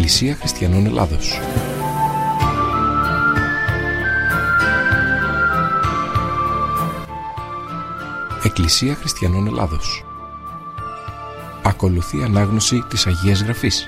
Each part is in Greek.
Εκκλησία Χριστιανών Ελλάδος. Εκκλησία Χριστιανών Ελλάδος. Ακολουθεί ανάγνωση της Αγίας Γραφής.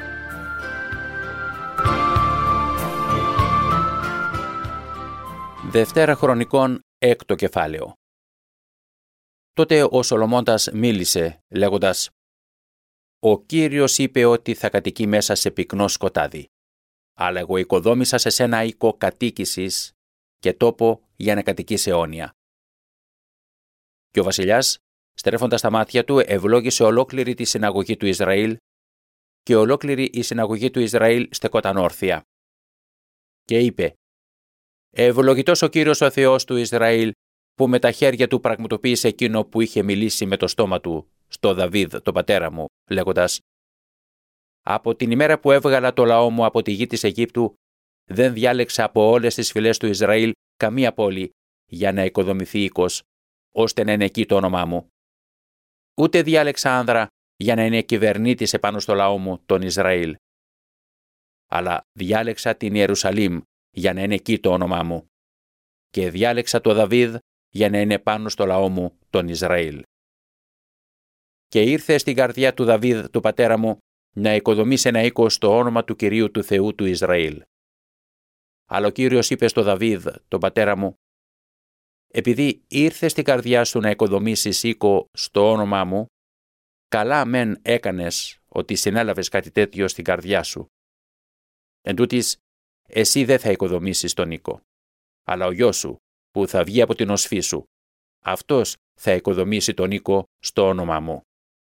Δευτέρα Χρονικών, 6ο κεφάλαιο. Τότε ο Σολομώντας μίλησε, λέγοντας: «Ο Κύριος είπε ότι θα κατοικεί μέσα σε πυκνό σκοτάδι. Αλλά εγώ οικοδόμησα σε σένα οίκο κατοίκησης και τόπο για να κατοικείς αιώνια». Και ο βασιλιάς, στρέφοντας τα μάτια του, ευλόγησε ολόκληρη τη συναγωγή του Ισραήλ, και ολόκληρη η συναγωγή του Ισραήλ στεκόταν όρθια. Και είπε: «Ευλογητός ο Κύριος ο Θεός του Ισραήλ, που με τα χέρια του πραγματοποίησε εκείνο που είχε μιλήσει με το στόμα του στο Δαβίδ, τον πατέρα μου, λέγοντας: Από την ημέρα που έβγαλα το λαό μου από τη γη της Αιγύπτου, δεν διάλεξα από όλες τις φυλές του Ισραήλ καμία πόλη για να οικοδομηθεί οίκος, ώστε να είναι εκεί το όνομά μου. Ούτε διάλεξα άνδρα για να είναι κυβερνήτης επάνω στο λαό μου, τον Ισραήλ. Αλλά διάλεξα την Ιερουσαλήμ για να είναι εκεί το όνομά μου. Και διάλεξα το Δαβίδ για να είναι πάνω στο λαό μου, τον Ισραήλ. Και ήρθε στην καρδιά του Δαβίδ, του πατέρα μου, να οικοδομήσει ένα οίκο στο όνομα του Κυρίου του Θεού του Ισραήλ. Αλλά ο Κύριος είπε στο Δαβίδ, τον πατέρα μου: επειδή ήρθε στην καρδιά σου να οικοδομήσεις οίκο στο όνομά μου, καλά μεν έκανες ότι συνέλαβες κάτι τέτοιο στην καρδιά σου. Εν τούτοις, εσύ δεν θα οικοδομήσεις τον οίκο, αλλά ο γιος σου, που θα βγει από την οσφή σου, αυτός θα οικοδομήσει τον οίκο στο όνομά μου».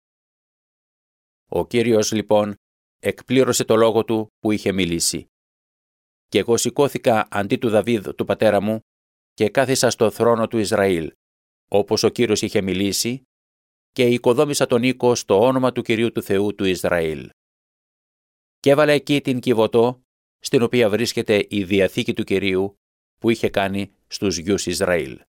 Ο Κύριος λοιπόν εκπλήρωσε το λόγο του που είχε μιλήσει. Και εγώ σηκώθηκα αντί του Δαβίδ του πατέρα μου και κάθισα στο θρόνο του Ισραήλ, όπως ο Κύριος είχε μιλήσει, και οικοδόμησα τον οίκο στο όνομα του Κυρίου του Θεού του Ισραήλ. Και έβαλα εκεί την Κιβωτό, στην οποία βρίσκεται η Διαθήκη του Κυρίου που είχε κάνει στους γιους Ισραήλ.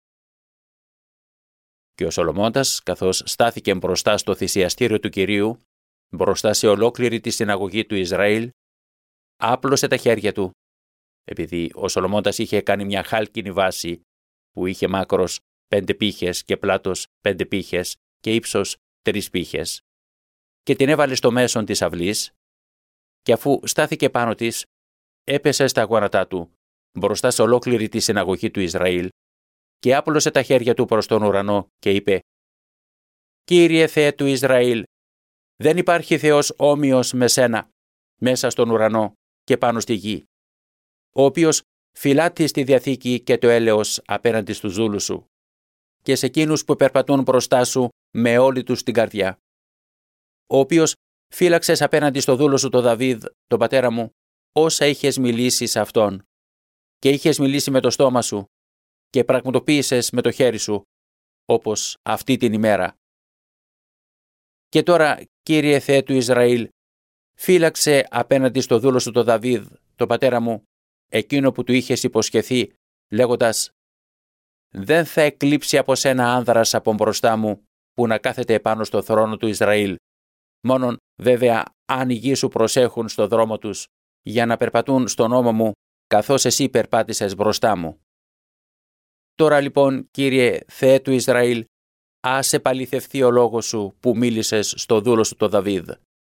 Και ο Σολομώντας, καθώς στάθηκε μπροστά στο θυσιαστήριο του Κυρίου, μπροστά σε ολόκληρη τη συναγωγή του Ισραήλ, άπλωσε τα χέρια του, επειδή ο Σολομώντας είχε κάνει μια χάλκινη βάση που είχε μάκρος 5 πύχες και πλάτος 5 πύχες και ύψος 3 πύχες, και την έβαλε στο μέσον της αυλής, και αφού στάθηκε πάνω της, έπεσε στα γόνατά του μπροστά σε ολόκληρη τη συναγωγή του Ισραήλ και άπλωσε τα χέρια του προς τον ουρανό και είπε: «Κύριε Θεέ του Ισραήλ, δεν υπάρχει Θεός όμοιος με σένα μέσα στον ουρανό και πάνω στη γη, ο οποίος φυλάττει στη Διαθήκη και το έλεος απέναντι στους δούλους σου και σε εκείνους που περπατούν μπροστά σου με όλη τους την καρδιά, ο οποίος φύλαξες απέναντι στο δούλο σου το Δαβίδ, τον πατέρα μου, όσα είχες μιλήσει σε αυτόν, και είχες μιλήσει με το στόμα σου και πραγματοποίησες με το χέρι σου, όπως αυτή την ημέρα. Και τώρα, Κύριε Θεέ του Ισραήλ, φύλαξε απέναντι στο δούλο σου το Δαβίδ, τον πατέρα μου, εκείνο που του είχες υποσχεθεί, λέγοντας: δεν θα εκλείψει από σένα άνδρας από μπροστά μου που να κάθεται επάνω στο θρόνο του Ισραήλ, μόνον βέβαια αν οι γη σου προσέχουν στο δρόμο τους για να περπατούν στον νόμο μου, καθώς εσύ περπάτησες μπροστά μου. Τώρα λοιπόν, Κύριε Θεέ του Ισραήλ, ας επαληθευθεί ο λόγος σου που μίλησες στο δούλο σου το Δαβίδ.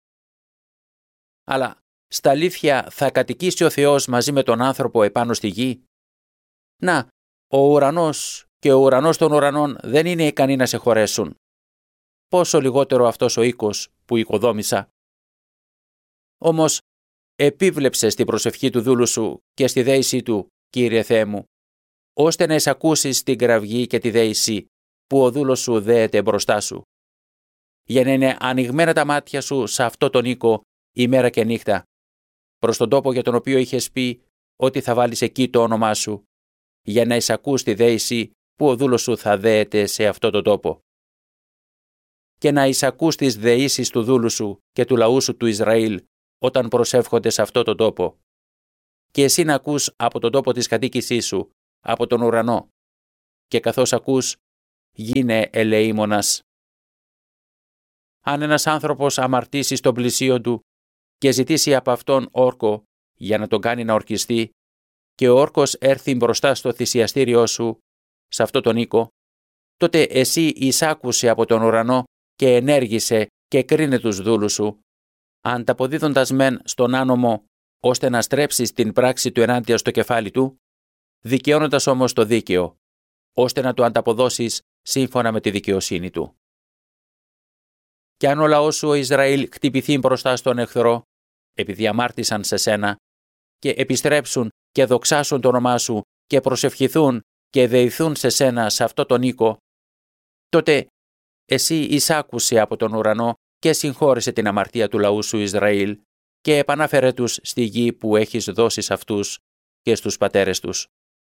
Αλλά στα αλήθεια θα κατοικήσει ο Θεός μαζί με τον άνθρωπο επάνω στη γη? Να, ο ουρανός και ο ουρανός των ουρανών δεν είναι ικανοί να σε χωρέσουν. Πόσο λιγότερο αυτός ο οίκος που οικοδόμησα. Όμως επίβλεψε στην προσευχή του δούλου σου και στη δέησή του, Κύριε Θεέ μου, ώστε να εισακούσεις την κραυγή και τη δέηση που ο δούλος σου δέεται μπροστά σου, για να είναι ανοιγμένα τα μάτια σου σε αυτό τον οίκο ημέρα και νύχτα, προς τον τόπο για τον οποίο είχες πει ότι θα βάλεις εκεί το όνομά σου, για να εισακούς τη δέηση που ο δούλος σου θα δέεται σε αυτό τον τόπο. Και να εισακούς τις δεήσεις του δούλου σου και του λαού σου του Ισραήλ όταν προσεύχονται σε αυτό τον τόπο. Και εσύ να ακούς από τον τόπο της κατοίκησής σου, από τον ουρανό. Και καθώς ακούς, γίνε ελεήμονας. Αν ένας άνθρωπος αμαρτήσει στον πλησίον του και ζητήσει από αυτόν όρκο για να τον κάνει να ορκιστεί, και ο όρκος έρθει μπροστά στο θυσιαστήριό σου, σε αυτό τον οίκο, τότε εσύ εισάκουσε από τον ουρανό και ενέργησε και κρίνε τους δούλους σου, ανταποδίδοντας μεν στον άνομο, ώστε να στρέψεις την πράξη του ενάντια στο κεφάλι του, δικαιώνοντας όμως το δίκαιο, ώστε να του ανταποδώσεις σύμφωνα με τη δικαιοσύνη του. Κι αν ο λαός σου ο Ισραήλ χτυπηθεί μπροστά στον εχθρό, επειδή αμάρτησαν σε σένα, και επιστρέψουν και δοξάσουν το όνομά σου και προσευχηθούν και δεηθούν σε σένα σε αυτό τον οίκο, τότε εσύ εισάκουσε από τον ουρανό και συγχώρεσε την αμαρτία του λαού σου Ισραήλ και επανάφερε τους στη γη που έχεις δώσει σε αυτούς και στους πατέρες τους.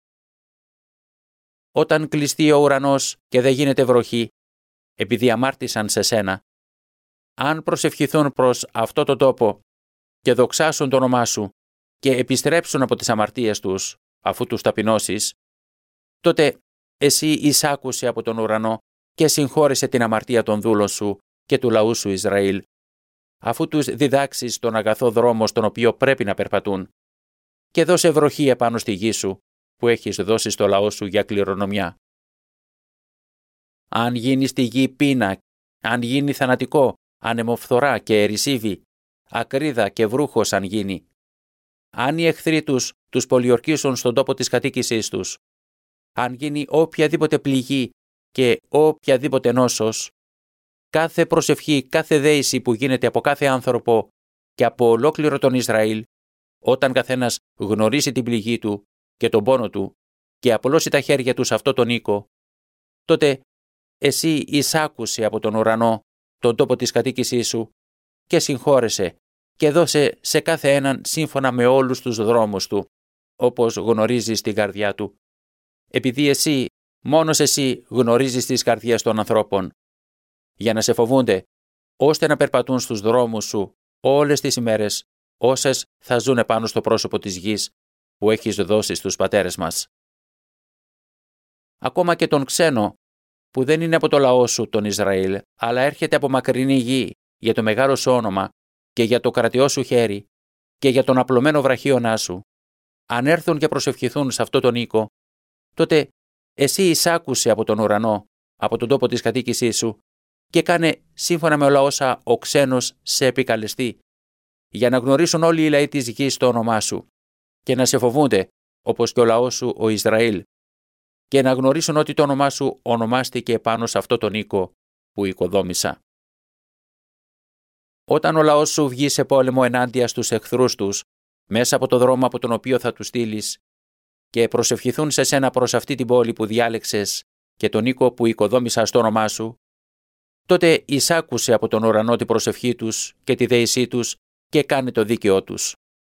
Όταν κλειστεί ο ουρανός και δεν γίνεται βροχή, επειδή αμάρτησαν σε σένα, αν προσευχηθούν προς αυτό το τόπο και δοξάσουν το όνομά σου και επιστρέψουν από τις αμαρτίες τους, αφού τους ταπεινώσεις, τότε εσύ εισάκουσε από τον ουρανό και συγχώρεσε την αμαρτία των δούλων σου και του λαού σου Ισραήλ, αφού τους διδάξεις τον αγαθό δρόμο στον οποίο πρέπει να περπατούν, και δώσε βροχή επάνω στη γη σου, που έχεις δώσει στο λαό σου για κληρονομιά. Αν γίνει στη γη πείνα, αν γίνει θανατικό, ανεμοφθορά και ερησίβη, ακρίδα και βρούχος αν γίνει, αν οι εχθροί τους πολιορκήσουν στον τόπο της κατοίκησής τους, αν γίνει οποιαδήποτε πληγή και οποιαδήποτε νόσος, κάθε προσευχή, κάθε δέηση που γίνεται από κάθε άνθρωπο και από ολόκληρο τον Ισραήλ, όταν καθένας γνωρίσει την πληγή του και τον πόνο του και απλώσει τα χέρια του σε αυτό τον οίκο, τότε εσύ εισάκουσε από τον ουρανό τον τόπο της κατοίκησής σου και συγχώρεσε και δώσε σε κάθε έναν σύμφωνα με όλους τους δρόμους του, όπως γνωρίζεις την καρδιά του, επειδή εσύ, μόνος εσύ γνωρίζεις τις καρδιές των ανθρώπων, για να σε φοβούνται, ώστε να περπατούν στους δρόμους σου όλες τις ημέρες, όσες θα ζουν πάνω στο πρόσωπο της γης που έχεις δώσει στους πατέρες μας. Ακόμα και τον ξένο, που δεν είναι από το λαό σου τον Ισραήλ, αλλά έρχεται από μακρινή γη για το μεγάλο σου όνομα και για το κρατιό σου χέρι και για τον απλωμένο βραχίωνά σου, αν έρθουν και προσευχηθούν σε αυτό τον οίκο, τότε εσύ εισάκουσε από τον ουρανό, από τον τόπο της κατοίκησής σου, και κάνε σύμφωνα με όλα όσα ο ξένος σε επικαλεστεί, για να γνωρίσουν όλοι οι λαοί της γης το όνομά σου και να σε φοβούνται, όπως και ο λαός σου ο Ισραήλ, και να γνωρίσουν ότι το όνομά σου ονομάστηκε πάνω σε αυτό τον οίκο που οικοδόμησα. Όταν ο λαός σου βγει σε πόλεμο ενάντια στους εχθρούς τους, μέσα από το δρόμο από τον οποίο θα τους στείλεις, και προσευχηθούν σε σένα προς αυτή την πόλη που διάλεξες και τον οίκο που οικοδόμησα στο όνομά σου, τότε εισάκουσε από τον ουρανό την προσευχή τους και τη δέησή τους και κάνε το δίκαιό τους.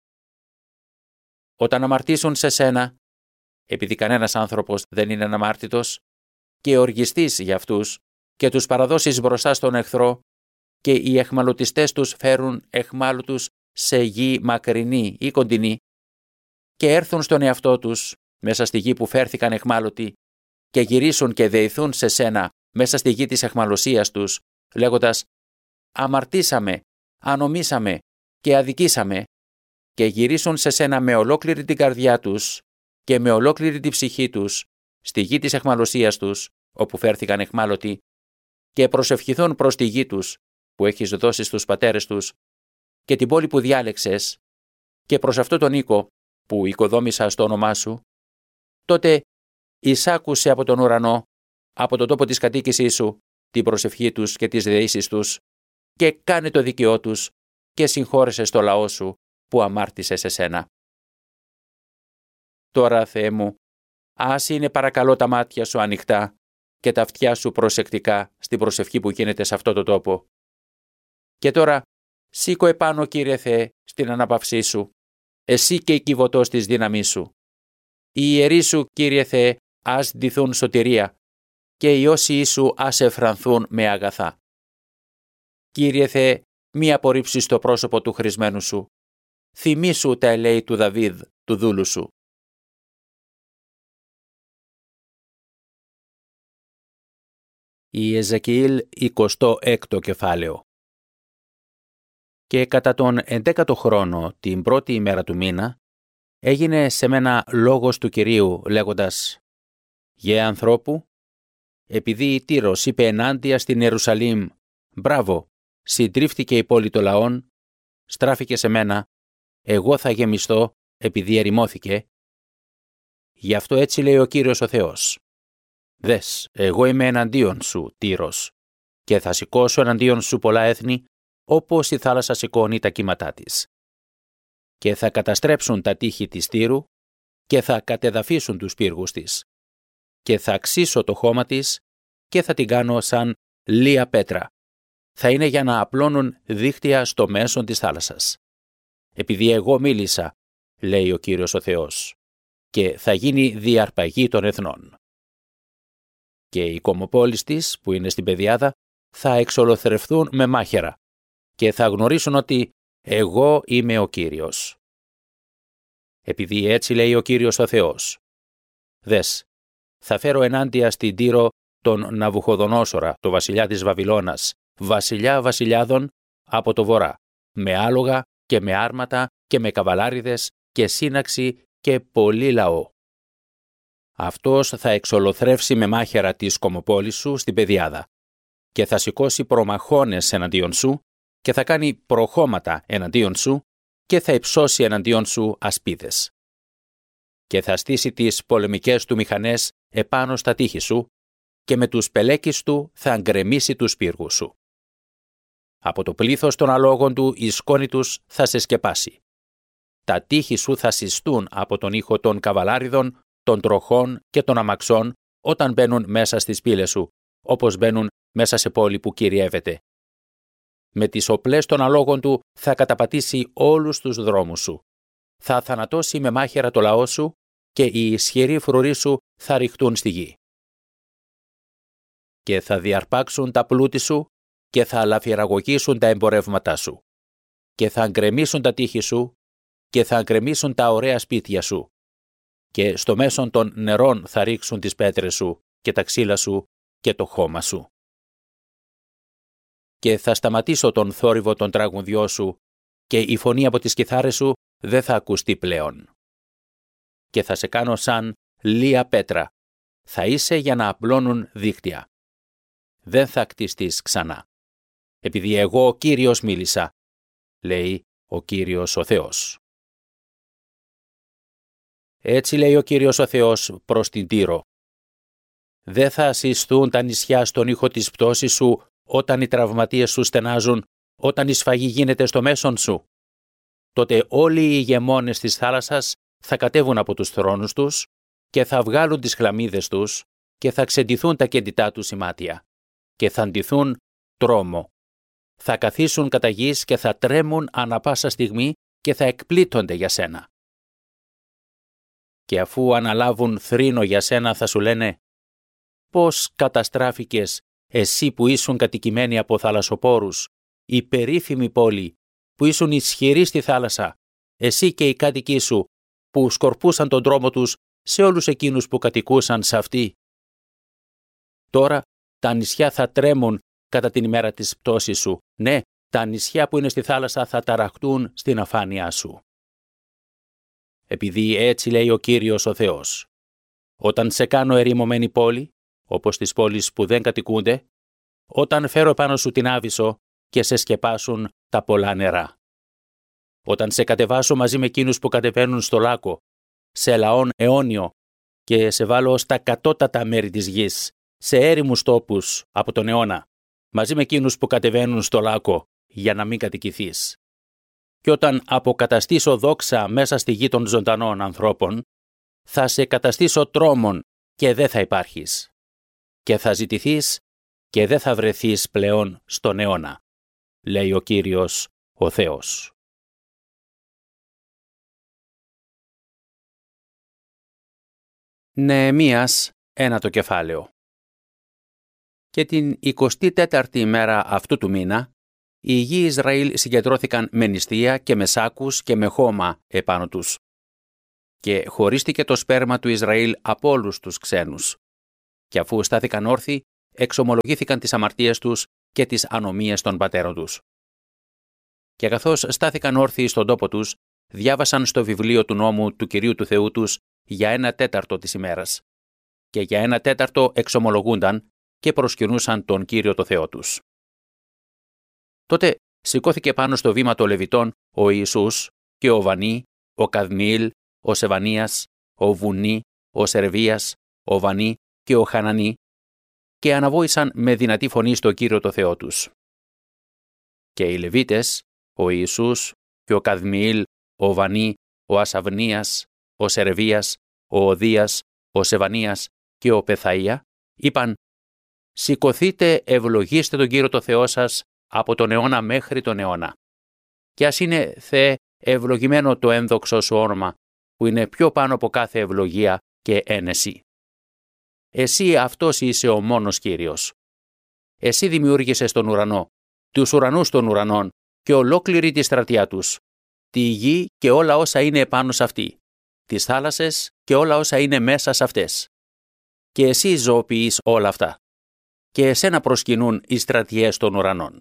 Όταν αμαρτήσουν σε σένα, επειδή κανένας άνθρωπος δεν είναι αναμάρτητος, και οργιστείς για αυτούς και τους παραδώσεις μπροστά στον εχθρό, και οι εχμαλωτιστές τους φέρουν εχμάλωτους σε γη μακρινή ή κοντινή, και έρθουν στον εαυτό τους μέσα στη γη που φέρθηκαν εχμάλωτοι, και γυρίσουν και δεηθούν σε σένα μέσα στη γη της εχμαλωσίας τους, λέγοντας «Αμαρτήσαμε, ανομήσαμε και αδικήσαμε», και γυρίσουν σε σένα με ολόκληρη την καρδιά τους και με ολόκληρη την ψυχή τους στη γη της εχμαλωσίας τους, όπου φέρθηκαν εχμάλωτοι, και προσευχηθούν προς τη γη τους που έχεις δώσει στους πατέρες τους και την πόλη που διάλεξες και προς αυτό τον οίκο που οικοδόμησα στο όνομά σου, τότε εισάκουσε από τον ουρανό, από τον τόπο της κατοίκησής σου, την προσευχή τους και τις δεήσεις τους, και κάνε το δίκαιό τους και συγχώρεσε στο λαό σου που αμάρτησε σε σένα. Τώρα, Θεέ μου, ας είναι παρακαλώ τα μάτια σου ανοιχτά και τα αυτιά σου προσεκτικά στην προσευχή που γίνεται σε αυτό το τόπο. Και τώρα, σήκω επάνω, Κύριε Θεέ, στην αναπαυσή σου, εσύ και η κυβωτός της δύναμής σου. Οι ιεροί σου, Κύριε Θεέ, ας ντυθούν σωτηρία και οι όσοι σου ας εφρανθούν με αγαθά. Κύριε Θεέ, μη απορρίψεις το πρόσωπο του χρησμένου σου. Θυμήσου τα ελέη του Δαβίδ, του δούλου σου. Ιεζεκιήλ 26ο κεφάλαιο. Και κατά τον 11ο χρόνο, την πρώτη ημέρα του μήνα, έγινε σε μένα λόγος του Κυρίου, λέγοντας «Γε ανθρώπου, επειδή η Τύρος είπε ενάντια στην Ιερουσαλήμ, μπράβο, συντρίφθηκε η πόλη των λαών, στράφηκε σε μένα, εγώ θα γεμιστώ επειδή ερημώθηκε. Γι' αυτό έτσι λέει ο Κύριος ο Θεός. Δες, εγώ είμαι εναντίον σου, Τύρος, και θα σηκώσω εναντίον σου πολλά έθνη, όπως η θάλασσα σηκώνει τα κύματά της. Και θα καταστρέψουν τα τείχη της Τύρου και θα κατεδαφίσουν τους πύργους της. Και θα αξίσω το χώμα της και θα την κάνω σαν λία πέτρα. Θα είναι για να απλώνουν δίχτυα στο μέσον της θάλασσας. Επειδή εγώ μίλησα, λέει ο Κύριος ο Θεός, και θα γίνει διαρπαγή των εθνών. Και οι κομοπόλεις της, που είναι στην πεδιάδα, θα εξολοθρευθούν με μάχαιρα και θα γνωρίσουν ότι εγώ είμαι ο Κύριος. Επειδή έτσι λέει ο Κύριος ο Θεός. Δες, θα φέρω ενάντια στην Τύρο τον Ναβουχοδονόσορα, το βασιλιά της Βαβυλώνας, βασιλιά βασιλιάδων από το βορρά, με άλογα και με άρματα και με καβαλάριδες και σύναξη και πολύ λαό. Αυτός θα εξολοθρεύσει με μάχαιρα της κομοπόλης σου στην πεδιάδα και θα σηκώσει προμαχώνες εναντίον σου και θα κάνει προχώματα εναντίον σου και θα υψώσει εναντίον σου ασπίδες. Και θα στήσει τις πολεμικές του μηχανές επάνω στα τείχη σου και με τους πελέκεις του θα γκρεμίσει τους πύργους σου. Από το πλήθος των αλόγων του η σκόνη τους θα σε σκεπάσει. Τα τείχη σου θα συστούν από τον ήχο των καβαλάριδων, των τροχών και των αμαξών όταν μπαίνουν μέσα στις πύλες σου, όπως μπαίνουν μέσα σε πόλη που κυριεύεται. Με τις οπλές των αλόγων του θα καταπατήσει όλους τους δρόμους σου. Θα θανατώσει με μάχαιρα το λαό σου και οι ισχυροί φρουροί σου θα ρηχτούν στη γη. Και θα διαρπάξουν τα πλούτη σου και θα λαφυραγωγήσουν τα εμπορεύματά σου. Και θα γκρεμίσουν τα τείχη σου και θα γκρεμίσουν τα ωραία σπίτια σου. Και στο μέσον των νερών θα ρίξουν τις πέτρες σου και τα ξύλα σου και το χώμα σου. Και θα σταματήσω τον θόρυβο των τραγουδιών σου και η φωνή από τις κιθάρες σου δεν θα ακουστεί πλέον. Και θα σε κάνω σαν λία πέτρα. Θα είσαι για να απλώνουν δίχτυα. Δεν θα κτιστείς ξανά. Επειδή εγώ ο Κύριος μίλησα, λέει ο Κύριος ο Θεός. Έτσι λέει ο Κύριος ο Θεός προς την Τύρο. Δεν θα ασυσθούν τα νησιά στον ήχο της πτώσης σου όταν οι τραυματίες σου στενάζουν, όταν η σφαγή γίνεται στο μέσον σου. Τότε όλοι οι ηγεμόνες της θάλασσας θα κατέβουν από τους θρόνους τους και θα βγάλουν τις χλαμίδες τους και θα ξεντηθούν τα κεντητά τους σημάτια και θα ντυθούν τρόμο. Θα καθίσουν κατά γης και θα τρέμουν ανα πάσα στιγμή και θα εκπλήττονται για σένα. Και αφού αναλάβουν θρήνο για σένα θα σου λένε «Πώς καταστράφηκες εσύ που ήσουν κατοικημένοι από θαλασσοπόρους, η περίφημη πόλη που ήσουν ισχυροί στη θάλασσα, εσύ και οι κάτοικοί σου που σκορπούσαν τον δρόμο τους σε όλους εκείνους που κατοικούσαν σε αυτή. Τώρα τα νησιά θα τρέμουν κατά την ημέρα της πτώσης σου. Ναι, τα νησιά που είναι στη θάλασσα θα ταραχτούν στην αφάνειά σου. Επειδή έτσι λέει ο Κύριος ο Θεός. Όταν σε κάνω ερημωμένη πόλη, όπως τις πόλεις που δεν κατοικούνται, όταν φέρω επάνω σου την Άβυσσο και σε σκεπάσουν τα πολλά νερά. Όταν σε κατεβάσω μαζί με εκείνους που κατεβαίνουν στο Λάκκο, σε λαόν αιώνιο και σε βάλω στα κατώτατα μέρη της γης, σε έρημους τόπους από τον αιώνα, μαζί με εκείνους που κατεβαίνουν στο Λάκκο για να μην κατοικηθείς. Και όταν αποκαταστήσω δόξα μέσα στη γη των ζωντανών ανθρώπων, θα σε καταστήσω τρόμον και δεν θα υπάρχεις. Και θα ζητηθείς και δεν θα βρεθείς πλέον στον αιώνα, λέει ο Κύριος ο Θεός. Νεεμίας, 1ο κεφάλαιο. Και την 24η ημέρα αυτού του μήνα, οι γη Ισραήλ συγκεντρώθηκαν με νηστεία και με σάκους και με χώμα επάνω τους. Και χωρίστηκε το σπέρμα του Ισραήλ από όλους τους ξένους. Και αφού στάθηκαν όρθιοι, εξομολογήθηκαν τις αμαρτίες τους και τις ανομίες των πατέρων τους. Και καθώς στάθηκαν όρθιοι στον τόπο τους, διάβασαν στο βιβλίο του νόμου του Κυρίου του Θεού τους για 1/4 της ημέρας. Και για 1/4 εξομολογούνταν και προσκυνούσαν τον Κύριο το Θεό τους. Τότε σηκώθηκε πάνω στο βήμα των Λεβιτών ο Ιησούς και ο Βανί, ο Καδμιήλ, ο Σεβανίας, ο Βουνί, ο Σερβίας, ο Βανί και ο Χανανί και αναβόησαν με δυνατή φωνή στο Κύριο το Θεό τους. Και οι Λεβίτες, ο Ιησούς και ο Καδμιήλ, ο Βανί, ο Ασαβνίας, ο Σερβίας, ο Οδίας, ο Σεβανίας και ο Πεθαΐα, είπαν «Σηκωθείτε, ευλογήστε τον Κύριο το Θεό σας από τον αιώνα μέχρι τον αιώνα. Και ας είναι, Θεέ, ευλογημένο το ένδοξο σου όνομα, που είναι πιο πάνω από κάθε ευλογία και ένεση. Εσύ αυτός είσαι ο μόνος Κύριος. Εσύ δημιούργησες τον ουρανό, τους ουρανούς των ουρανών και ολόκληρη τη στρατεία τους, τη γη και όλα όσα είναι επάνω σε αυτή, τις θάλασσες και όλα όσα είναι μέσα σε αυτές. Και εσύ ζωοποιείς όλα αυτά. Και εσένα προσκυνούν οι στρατιές των ουρανών.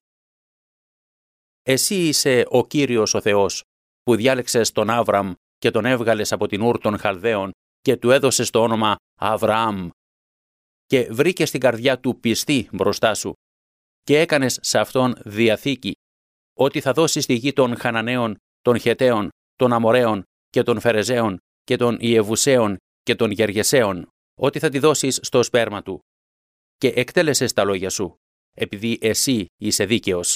Εσύ είσαι ο Κύριος ο Θεός, που διάλεξες τον Άβραμ και τον έβγαλες από την Ούρ των Χαλδαίων και του έδωσες το όνομα Αβραάμ. Και βρήκες την καρδιά του πιστή μπροστά σου και έκανες σε αυτόν διαθήκη ότι θα δώσεις τη γη των Χαναναίων, των Χεταίων, των Αμοραίων και των Φερεζαίων και των Ιεβουσαίων και των Γεργεσαίων, ότι θα τη δώσεις στο σπέρμα του. Και εκτέλεσες τα λόγια σου, επειδή εσύ είσαι δίκαιος.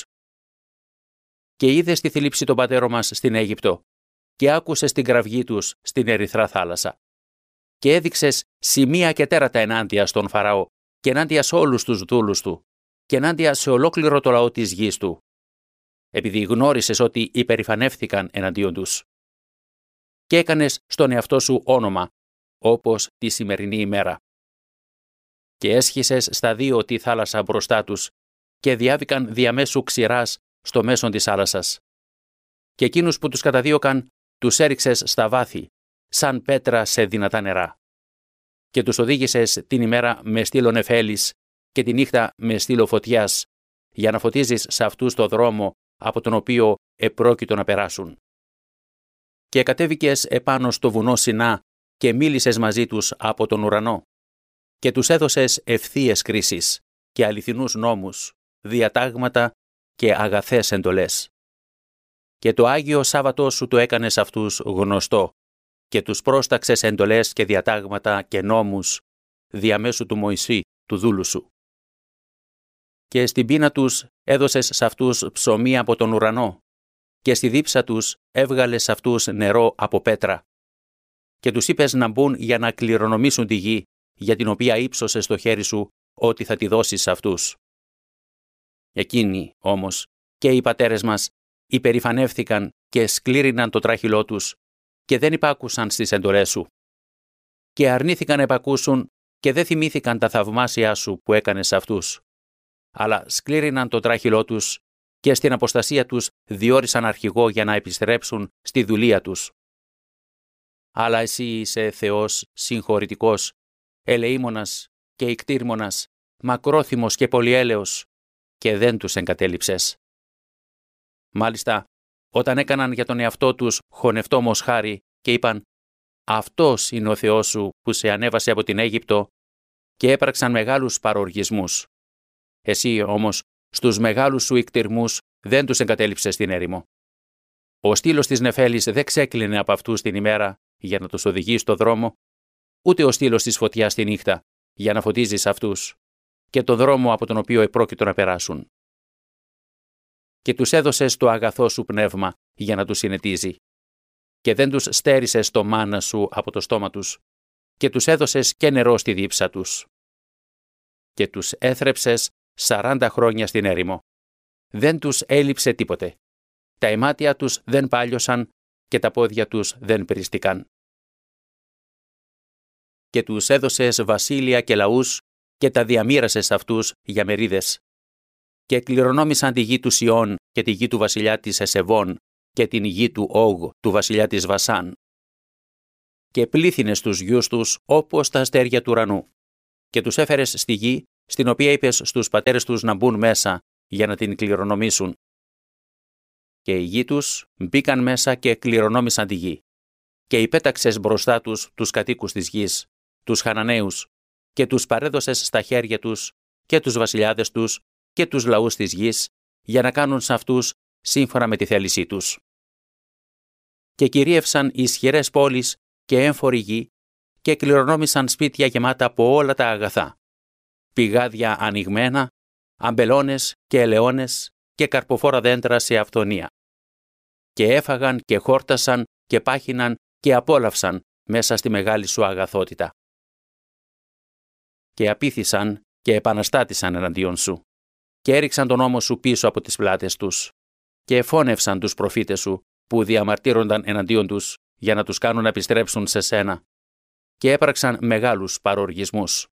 Και είδες τη θλίψη των πατέρων μας στην Αίγυπτο και άκουσες την κραυγή τους στην Ερυθρά θάλασσα. Και έδειξες σημεία και τέρατα ενάντια στον Φαραώ και ενάντια σε όλους τους δούλους του και ενάντια σε ολόκληρο το λαό της γης του, επειδή γνώρισες ότι υπερηφανεύθηκαν εναντίον τους. Και έκανες στον εαυτό σου όνομα, όπως τη σημερινή ημέρα. Και έσχισες στα δύο τη θάλασσα μπροστά τους και διάβηκαν διαμέσου ξηράς στο μέσον της θάλασσας. Και εκείνους που τους καταδίωκαν τους έριξες στα βάθη, σαν πέτρα σε δυνατά νερά. Και τους οδήγησες την ημέρα με στήλο νεφέλης και τη νύχτα με στήλο φωτιάς, για να φωτίζεις σε αυτούς το δρόμο από τον οποίο επρόκειτο να περάσουν. Και κατέβηκες επάνω στο βουνό Σινά και μίλησες μαζί τους από τον ουρανό. Και τους έδωσες ευθείες κρίσεις και αληθινούς νόμους, διατάγματα και αγαθές εντολές. Και το Άγιο Σάββατο σου το έκανες αυτούς γνωστό και τους πρόσταξες εντολές και διατάγματα και νόμους διαμέσου του Μωυσή, του δούλου σου. Και στην πείνα τους έδωσες σε αυτούς ψωμί από τον ουρανό και στη δίψα τους έβγαλες σε αυτούς νερό από πέτρα. Και τους είπες να μπουν για να κληρονομήσουν τη γη, για την οποία ύψωσες στο χέρι σου ότι θα τη δώσεις σε αυτούς. Εκείνοι, όμως, και οι πατέρες μας υπερηφανεύθηκαν και σκλήριναν το τράχυλό τους και δεν υπάκουσαν στις εντολές σου. Και αρνήθηκαν να υπακούσουν και δεν θυμήθηκαν τα θαυμάσια σου που έκανες σε αυτούς. Αλλά σκλήριναν το τράχυλό τους και στην αποστασία τους διόρισαν αρχηγό για να επιστρέψουν στη δουλεία τους. Αλλά εσύ είσαι Θεός συγχωρητικός, ελεήμονας και ικτήρμονας, μακρόθυμος και πολυέλεος, και δεν τους εγκατέλειψες. Μάλιστα, όταν έκαναν για τον εαυτό τους χωνευτό μοσχάρι και είπαν «Αυτός είναι ο Θεός σου που σε ανέβασε από την Αίγυπτο» και έπραξαν μεγάλους παροργισμούς. Εσύ όμως στους μεγάλους σου ικτηρμούς δεν τους εγκατέλειψες στην έρημο. Ο στήλος της νεφέλης δεν ξέκλεινε από αυτούς την ημέρα για να τους οδηγεί στο δρόμο, ούτε ο στήλος της φωτιάς τη νύχτα για να φωτίζεις αυτούς και τον δρόμο από τον οποίο επρόκειτο να περάσουν. Και τους έδωσες το αγαθό σου πνεύμα για να τους συνετίζει και δεν τους στέρισες το μάνα σου από το στόμα τους και τους έδωσες και νερό στη δίψα τους. Και τους έθρεψες 40 χρόνια στην έρημο. Δεν τους έλειψε τίποτε. Τα ημάτια τους δεν πάλιωσαν και τα πόδια τους δεν περιστήκαν. Και τους έδωσες βασίλεια και λαούς και τα διαμοίρασες αυτούς για μερίδες. Και κληρονόμησαν τη γη του Σιών και τη γη του βασιλιά της Εσεβών και την γη του Όγ του βασιλιά της Βασάν. Και πλήθυνες τους γιους τους όπως τα αστέρια του ουρανού. Και τους έφερες στη γη, στην οποία είπες στους πατέρες τους να μπουν μέσα για να την κληρονομήσουν. και οι γη τους μπήκαν μέσα και κληρονόμησαν τη γη. Και υπέταξες μπροστά τους κατοίκους της γης, τους Χαναναίους, και τους παρέδωσες στα χέρια τους και τους βασιλιάδες τους και τους λαούς της γης, για να κάνουν σε αυτούς σύμφωνα με τη θέλησή τους. Και κυρίευσαν ισχυρές πόλεις και έμφορη γη και κληρονόμησαν σπίτια γεμάτα από όλα τα αγαθά, πηγάδια ανοιγμένα, αμπελώνες και ελαιώνες και καρποφόρα δέντρα σε αυθονία. Και έφαγαν και χόρτασαν και πάχυναν και απόλαυσαν μέσα στη μεγάλη σου αγαθότητα. Και απήθησαν και επαναστάτησαν εναντίον σου και έριξαν τον νόμο σου πίσω από τις πλάτες τους και εφώνευσαν τους προφήτες σου που διαμαρτύρονταν εναντίον τους για να τους κάνουν να επιστρέψουν σε σένα και έπραξαν μεγάλους παροργισμούς.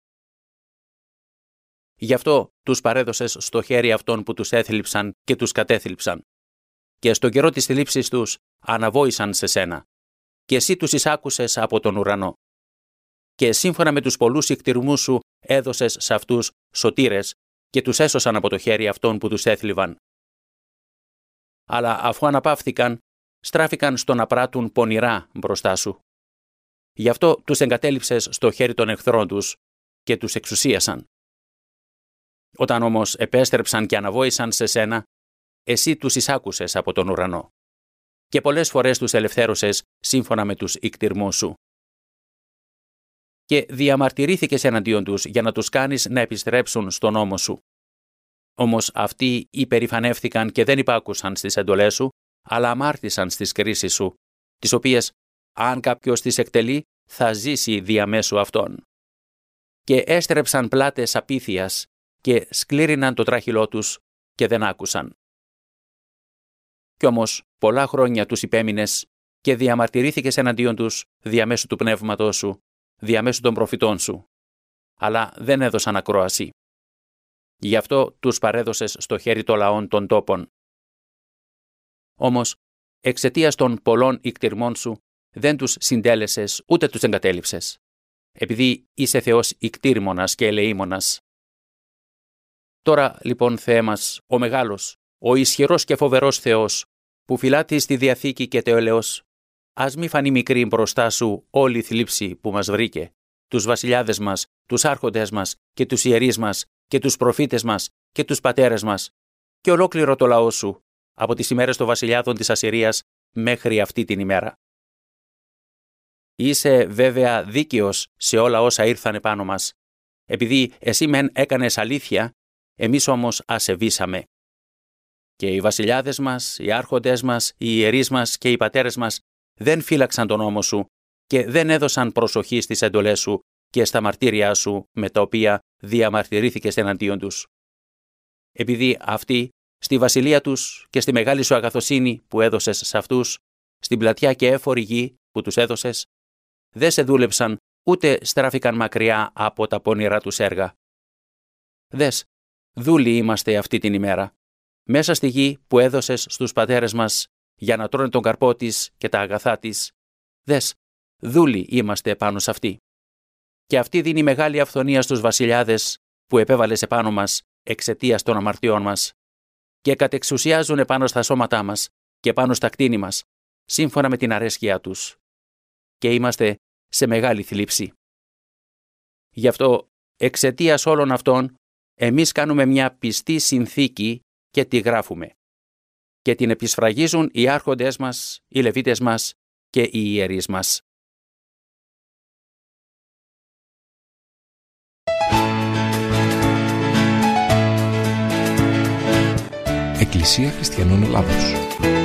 Γι' αυτό τους παρέδωσες στο χέρι αυτών που τους έθλιψαν και τους κατέθλιψαν. Και στον καιρό της θλίψης τους αναβόησαν σε σένα. Και εσύ τους εισάκουσες από τον ουρανό. Και σύμφωνα με τους πολλούς ικτηρμούς σου έδωσες σε αυτούς σωτήρες και τους έσωσαν από το χέρι αυτών που τους έθλιβαν. Αλλά αφού αναπαύθηκαν, στράφηκαν στο να πράττουν πονηρά μπροστά σου. Γι' αυτό τους εγκατέλειψες στο χέρι των εχθρών τους και τους εξουσίασαν. Όταν όμως επέστρεψαν και αναβόησαν σε σένα, εσύ τους εισάκουσες από τον ουρανό. Και πολλές φορές τους ελευθέρωσες σύμφωνα με τους ικτηρμούς σου. Και διαμαρτυρήθηκες εναντίον τους για να τους κάνεις να επιστρέψουν στον νόμο σου. Όμως αυτοί υπερηφανεύθηκαν και δεν υπάκουσαν στις εντολές σου, αλλά αμάρτησαν στις κρίσεις σου, τις οποίες, αν κάποιος τις εκτελεί, θα ζήσει διαμέσου αυτών. Και έστρεψαν πλάτες απίθειας και σκλήριναν το τράχυλό τους και δεν άκουσαν. Κι όμως πολλά χρόνια τους υπέμεινες και διαμαρτυρήθηκες εναντίον τους διαμέσου του πνεύματός σου, διαμέσου των προφητών σου, αλλά δεν έδωσαν ακρόαση. Γι' αυτό τους παρέδωσες στο χέρι των λαών των τόπων. Όμως, εξαιτίας των πολλών ικτηρμών σου, δεν τους συντέλεσες ούτε τους εγκατέλειψες, επειδή είσαι Θεός ικτήρμονας και ελεήμονας. Τώρα, λοιπόν, Θεέ μας, ο μεγάλος, ο ισχυρός και φοβερός Θεός, που φυλάττει στη Διαθήκη και το έλεος, ας μη φανεί μικρή μπροστά σου όλη η θλίψη που μας βρήκε, τους βασιλιάδες μας, τους άρχοντες μας και τους ιερείς μας και τους προφήτες μας και τους πατέρες μας και ολόκληρο το λαό σου, από τις ημέρες των βασιλιάδων της Ασσυρίας μέχρι αυτή την ημέρα. Είσαι βέβαια δίκαιος σε όλα όσα ήρθαν επάνω μας, επειδή εσύ μεν έκανες αλήθεια, εμείς όμως ασεβήσαμε. Και οι βασιλιάδες μας, οι άρχοντες μας, οι ιερείς μας και οι πατέρες μας δεν φύλαξαν τον νόμο σου και δεν έδωσαν προσοχή στις εντολές σου και στα μαρτύρια σου με τα οποία διαμαρτυρήθηκες εναντίον τους. Επειδή αυτοί, στη βασιλεία τους και στη μεγάλη σου αγαθοσύνη που έδωσες σε αυτούς, στην πλατιά και έφορη γη που τους έδωσες, δεν σε δούλεψαν ούτε στράφηκαν μακριά από τα πονηρά τους έργα. Δες, δούλοι είμαστε αυτή την ημέρα, μέσα στη γη που έδωσες στους πατέρες μας για να τρώνε τον καρπό της και τα αγαθά της. Δες, δούλοι είμαστε πάνω σε αυτή. Και αυτή δίνει μεγάλη αυθονία στους βασιλιάδες που επέβαλες επάνω μας εξαιτίας των αμαρτιών μας και κατεξουσιάζουν επάνω στα σώματά μας και πάνω στα κτίνη μας, σύμφωνα με την αρέσκειά τους. Και είμαστε σε μεγάλη θλίψη. Γι' αυτό, εξαιτίας όλων αυτών, εμείς κάνουμε μια πιστή συνθήκη και τη γράφουμε. Και την επισφραγίζουν οι άρχοντες μας, οι Λεβίτες μας και οι ιερείς μας. Εκκλησία Χριστιανών Ελλάδος.